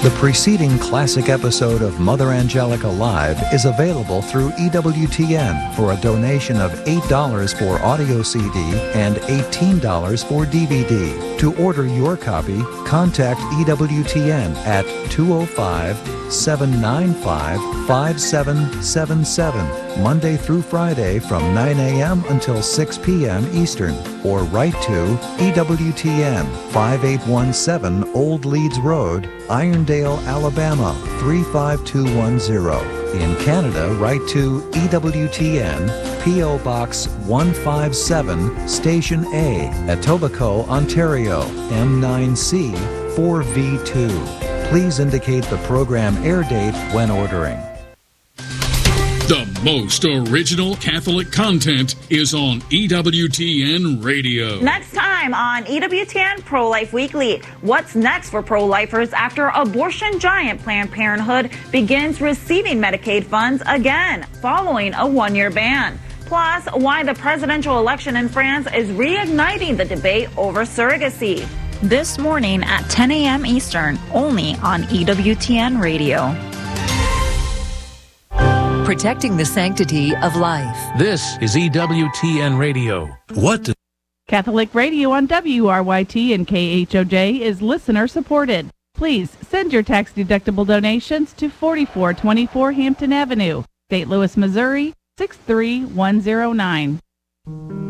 The preceding classic episode of Mother Angelica Live is available through EWTN for a donation of $8 for audio CD and $18 for DVD. To order your copy, contact EWTN at 205-795-5777, Monday through Friday from 9 a.m. until 6 p.m. Eastern, or write to EWTN 5817 Old Leeds Road, Irondale, Alabama 35210. In Canada, write to EWTN, P.O. Box 157, Station A, Etobicoke, Ontario, M9C 4V2. Please indicate the program air date when ordering. The most original Catholic content is on EWTN Radio. Next time on EWTN Pro-Life Weekly, what's next for pro-lifers after abortion giant Planned Parenthood begins receiving Medicaid funds again following a one-year ban? Plus, why the presidential election in France is reigniting the debate over surrogacy. This morning at 10 a.m. Eastern, only on EWTN Radio. Protecting the sanctity of life. This is EWTN Radio. Catholic Radio on WRYT and KHOJ is listener supported. Please send your tax-deductible donations to 4424 Hampton Avenue, St. Louis, Missouri 63109.